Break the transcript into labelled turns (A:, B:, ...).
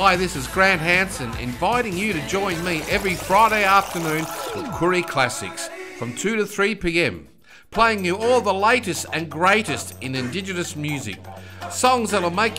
A: Hi, this is Grant Hansen inviting you to join me every Friday afternoon for Koori Classics from 2 to 3 p.m, playing you all the latest and greatest in Indigenous music, songs that'll make